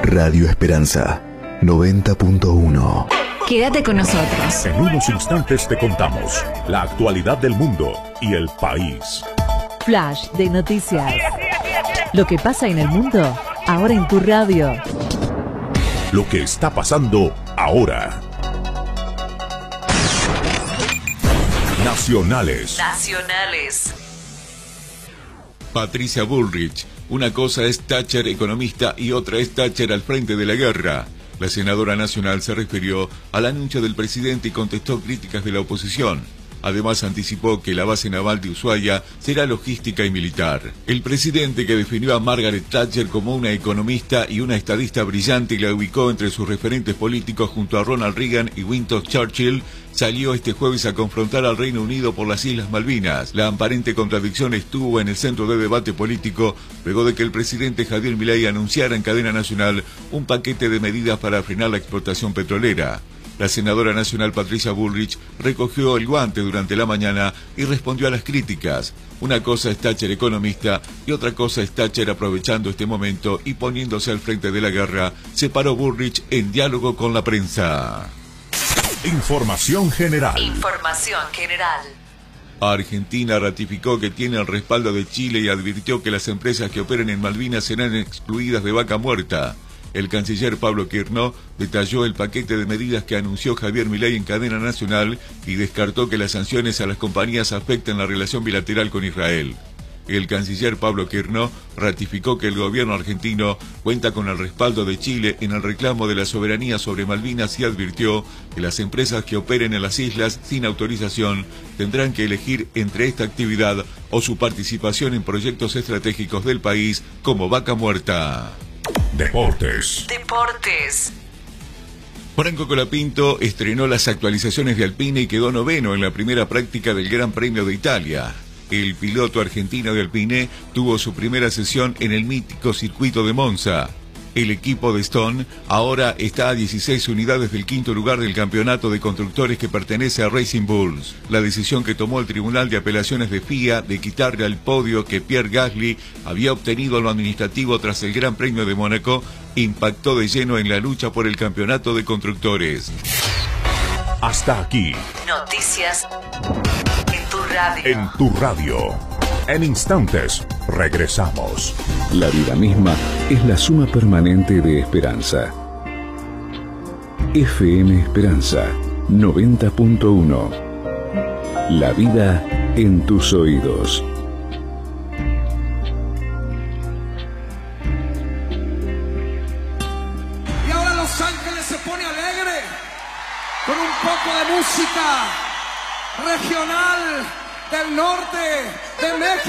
Radio Esperanza 90.1. Quédate con nosotros. En unos instantes te contamos la actualidad del mundo y el país. Flash de noticias. Lo que pasa en el mundo, ahora en tu radio. Lo que está pasando ahora. Nacionales. Patricia Bullrich. Una cosa es Thatcher economista y otra es Thatcher al frente de la guerra. La senadora nacional se refirió al anuncio del presidente y contestó críticas de la oposición. Además anticipó que la base naval de Ushuaia será logística y militar. El presidente, que definió a Margaret Thatcher como una economista y una estadista brillante y la ubicó entre sus referentes políticos junto a Ronald Reagan y Winston Churchill, salió este jueves a confrontar al Reino Unido por las Islas Malvinas. La aparente contradicción estuvo en el centro de debate político luego de que el presidente Javier Milei anunciara en cadena nacional un paquete de medidas para frenar la explotación petrolera. La senadora nacional Patricia Bullrich recogió el guante durante la mañana y respondió a las críticas. Una cosa es Thatcher economista y otra cosa es Thatcher aprovechando este momento y poniéndose al frente de la guerra, separó Bullrich en diálogo con la prensa. Información general. Argentina ratificó que tiene el respaldo de Chile y advirtió que las empresas que operen en Malvinas serán excluidas de vaca muerta. El canciller Pablo Kirchner detalló el paquete de medidas que anunció Javier Milei en cadena nacional y descartó que las sanciones a las compañías afecten la relación bilateral con Israel. El canciller Pablo Kirchner ratificó que el gobierno argentino cuenta con el respaldo de Chile en el reclamo de la soberanía sobre Malvinas y advirtió que las empresas que operen en las islas sin autorización tendrán que elegir entre esta actividad o su participación en proyectos estratégicos del país como Vaca Muerta. Deportes. Franco Colapinto estrenó las actualizaciones de Alpine y quedó noveno en la primera práctica del Gran Premio de Italia. El piloto argentino de Alpine tuvo su primera sesión en el mítico circuito de Monza. El equipo de Stone ahora está a 16 unidades del quinto lugar del campeonato de constructores que pertenece a Racing Bulls. La decisión que tomó el Tribunal de Apelaciones de FIA de quitarle al podio que Pierre Gasly había obtenido en lo administrativo tras el Gran Premio de Mónaco impactó de lleno en la lucha por el campeonato de constructores. Hasta aquí. Noticias en tu radio. En tu radio. En instantes, regresamos. La vida misma es la suma permanente de esperanza. FM Esperanza 90.1. La vida en tus oídos. Y ahora Los Ángeles se pone alegre con un poco de música regional del norte de México.